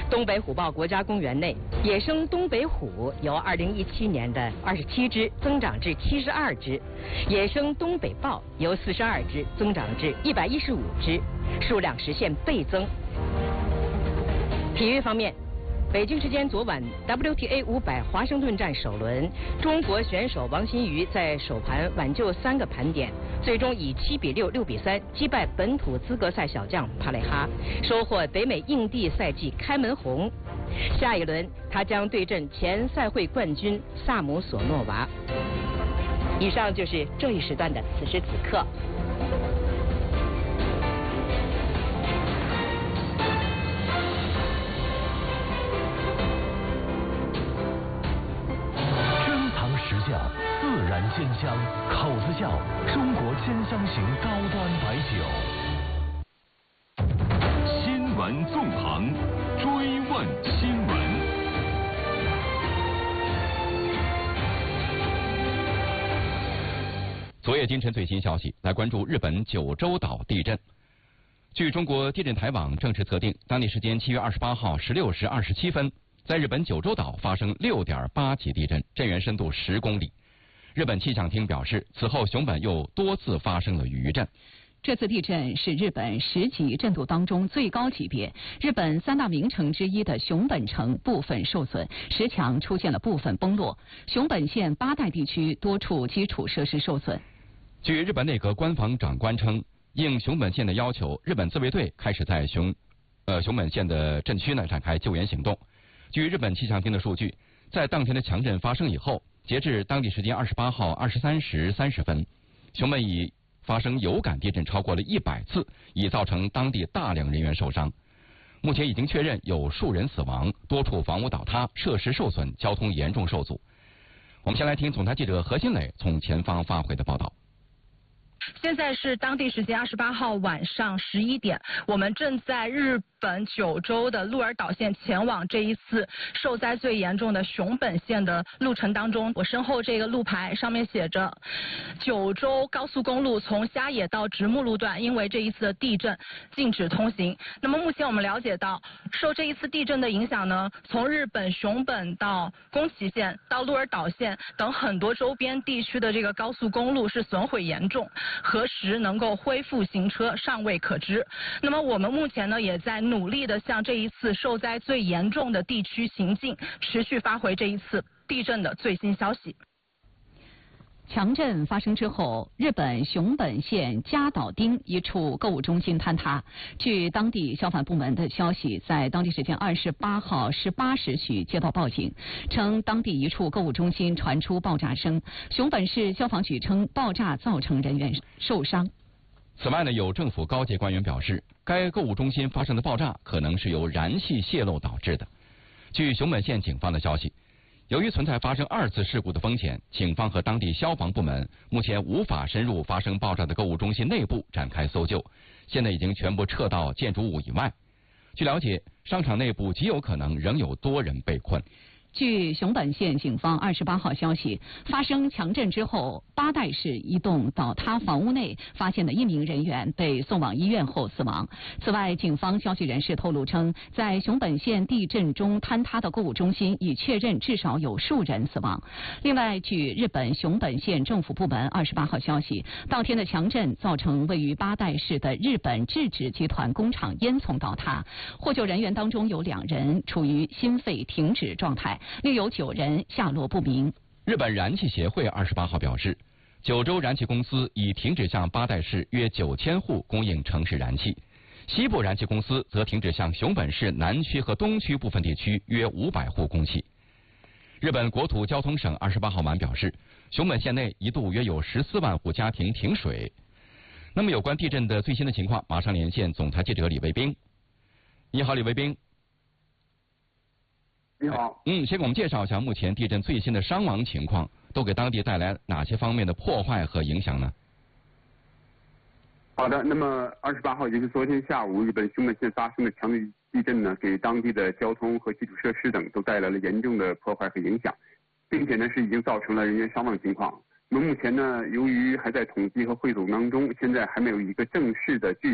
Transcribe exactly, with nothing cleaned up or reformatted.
东北虎豹国家公园内，野生东北虎由二零一七年的二十七只增长至七十二只，野生东北豹由四十二只增长至一百一十五只，数量实现倍增。体育方面，北京时间昨晚 W T A 五百华盛顿站首轮，中国选手王欣瑜在首盘挽救三个盘点，最终以七比六、六比三击败本土资格赛小将帕雷哈，收获北美硬地赛季开门红。下一轮他将对阵前赛会冠军萨姆索诺娃。以上就是这一时段的此时此刻。 自然鲜香，口子窖中国鲜香型高端白酒。新闻纵横，追问新闻。 昨夜今晨最新消息，来关注日本九州岛地震。据中国地震台网正式测定，当地时间七月二十八号十六时二十七分。在日本九州岛发生 六点八 级地震，震源深度十公里。日本气象厅表示，此后熊本又多次发生了余震。 这次地震是日本十级震度当中最高级别。日本三大名城之一的熊本城部分受损，石墙出现了部分崩落。熊本县八代地区多处基础设施受损。 据日本内阁官房长官称，应熊本县的要求，日本自卫队开始在熊呃熊本县的震区呢展开救援行动。据日本气象厅的数据，在当天的强震发生以后，截至当地时间二十八号二十三时三十分，熊本已发生有感地震超过了一百次，已造成当地大量人员受伤。目前已经确认有数人死亡，多处房屋倒塌，设施受损，交通严重受阻。我们先来听总台记者何新磊从前方发回的报道。 现在是当地时间二十八号晚上十一点，我们正在日本九州的鹿儿岛县前往这一次受灾最严重的熊本县的路程当中。我身后这个路牌上面写着九州高速公路从虾野到直木路段因为这一次的地震禁止通行。那么目前我们了解到，受这一次地震的影响呢，从日本熊本到宫崎县到鹿儿岛县等很多周边地区的这个高速公路是损毁严重，何时能够恢复行车尚未可知。那么我们目前呢也在努力的向这一次受灾最严重的地区行进，持续发回这一次地震的最新消息。 强震发生之后，日本熊本县加岛町一处购物中心坍塌。据当地消防部门的消息，在当地时间二十八号十八时许接到报警，称当地一处购物中心传出爆炸声。熊本市消防局称，爆炸造成人员受伤。 此外呢，有政府高级官员表示，该购物中心发生的爆炸可能是由燃气泄漏导致的。据熊本县警方的消息，由于存在发生二次事故的风险，警方和当地消防部门目前无法深入发生爆炸的购物中心内部展开搜救，现在已经全部撤到建筑物以外。据了解，商场内部极有可能仍有多人被困。 据熊本县警方二十八号消息，发生强震之后，八代市一栋倒塌房屋内发现的一名人员被送往医院后死亡。此外，警方消息人士透露称，在熊本县地震中坍塌的购物中心已确认至少有数人死亡。另外，据日本熊本县政府部门二十八号消息，当天的强震造成位于八代市的日本制纸集团工厂烟囱倒塌，获救人员当中有两人处于心肺停止状态，另有九人下落不明。 日本燃气协会二十八号表示，九州燃气公司已停止向八代市约九千户供应城市燃气，西部燃气公司则停止向熊本市南区和东区部分地区约五百户供气。日本国土交通省二十八号晚表示，熊本县内一度约有十四万户家庭停水。那么有关地震的最新的情况，马上连线总台记者李卫兵。你好，李卫兵。 你好， 嗯，先给我们介绍一下目前地震最新的伤亡情况，都给当地带来哪些方面的破坏和影响呢？ 好的，那么二十八号，也就是昨天下午，日本熊本县发生的强烈地震呢，给当地的交通和基础设施等都带来了严重的破坏和影响，并且呢是已经造成了人员伤亡情况。那么目前呢，由于还在统计和汇总当中，现在还没有一个正式的具